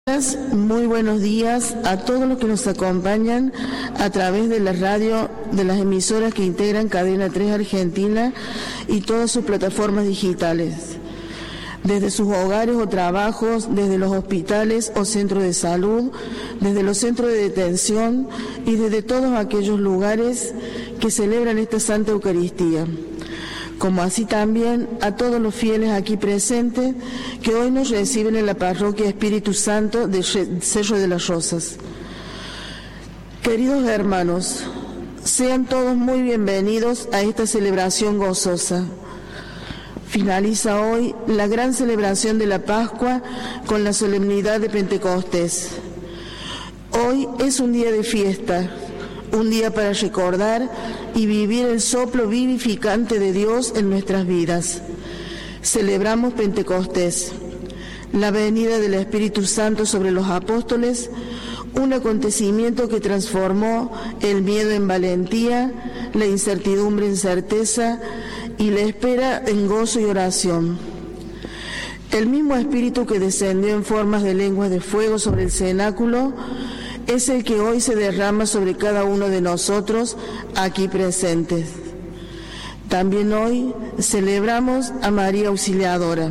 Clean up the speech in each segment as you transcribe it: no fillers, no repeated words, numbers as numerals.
Muy buenos días a todos los que nos acompañan a través de la radio, de las emisoras que integran Cadena 3 Argentina y todas sus plataformas digitales. Desde sus hogares o trabajos, desde los hospitales o centros de salud, desde los centros de detención y desde todos aquellos lugares que celebran esta Santa Eucaristía, como así también a todos los fieles aquí presentes que hoy nos reciben en la parroquia Espíritu Santo de Cerro de las Rosas. Queridos hermanos, sean todos muy bienvenidos a esta celebración gozosa. Finaliza hoy la gran celebración de la Pascua con la solemnidad de Pentecostés. Hoy es un día de fiesta, un día para recordar y vivir el soplo vivificante de Dios en nuestras vidas. Celebramos Pentecostés, la venida del Espíritu Santo sobre los apóstoles, un acontecimiento que transformó el miedo en valentía, la incertidumbre en certeza y la espera en gozo y oración. El mismo Espíritu que descendió en formas de lenguas de fuego sobre el cenáculo es el que hoy se derrama sobre cada uno de nosotros aquí presentes. También hoy celebramos a María Auxiliadora.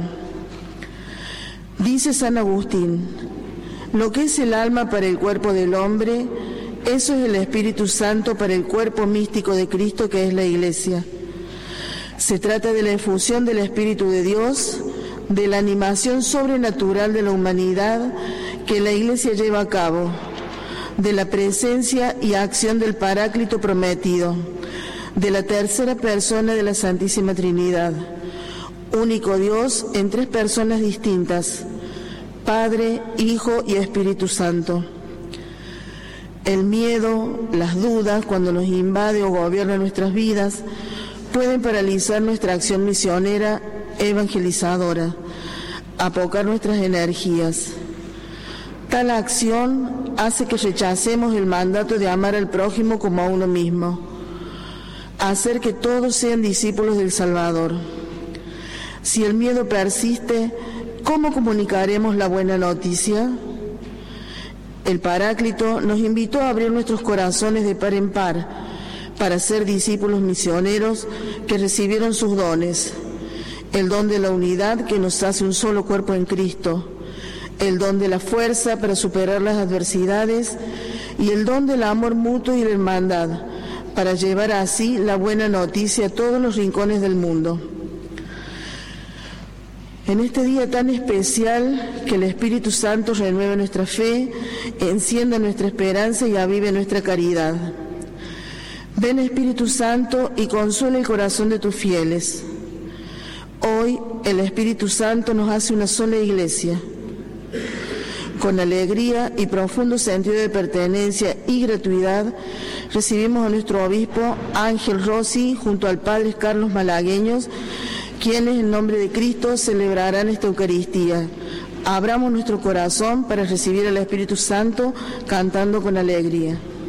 Dice San Agustín: lo que es el alma para el cuerpo del hombre, eso es el Espíritu Santo para el cuerpo místico de Cristo, que es la Iglesia. Se trata de la efusión del Espíritu de Dios, de la animación sobrenatural de la humanidad que la Iglesia lleva a cabo, de la presencia y acción del Paráclito prometido, de la tercera persona de la Santísima Trinidad, único Dios en tres personas distintas, Padre, Hijo y Espíritu Santo. El miedo, las dudas, cuando nos invade o gobierna nuestras vidas, pueden paralizar nuestra acción misionera evangelizadora, apocar nuestras energías. Tal acción hace que rechacemos el mandato de amar al prójimo como a uno mismo, hacer que todos sean discípulos del Salvador. Si el miedo persiste, ¿cómo comunicaremos la buena noticia? El Paráclito nos invitó a abrir nuestros corazones de par en par para ser discípulos misioneros que recibieron sus dones: el don de la unidad que nos hace un solo cuerpo en Cristo, el don de la fuerza para superar las adversidades y el don del amor mutuo y la hermandad para llevar así la buena noticia a todos los rincones del mundo. En este día tan especial, que el Espíritu Santo renueve nuestra fe, encienda nuestra esperanza y avive nuestra caridad. Ven, Espíritu Santo, y consuela el corazón de tus fieles. Hoy el Espíritu Santo nos hace una sola iglesia. Con alegría y profundo sentido de pertenencia y gratuidad, recibimos a nuestro obispo Ángel Rossi junto al padre Carlos Malagueños, quienes en nombre de Cristo celebrarán esta Eucaristía. Abramos nuestro corazón para recibir al Espíritu Santo cantando con alegría.